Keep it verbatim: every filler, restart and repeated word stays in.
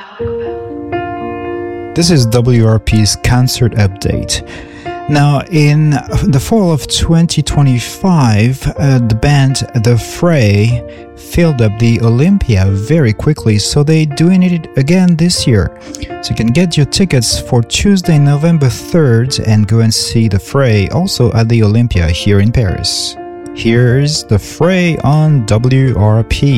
This is W R P's concert update. Now, in the fall of twenty twenty-five, uh, the band The Fray filled up the Olympia very quickly, so they're doing it again this year. So you can get your tickets for Tuesday, November third, and go and see The Fray also at the Olympia here in Paris. Here's The Fray on W R P.